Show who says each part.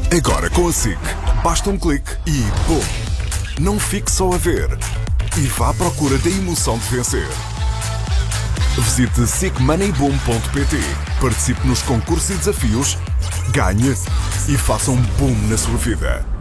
Speaker 1: Agora com a SIC, basta um clique e BUM! Não fique só a ver e vá à procura da emoção de vencer. Visite sicmoneyboom.pt, participe nos concursos e desafios, ganhe e faça um boom na sua vida.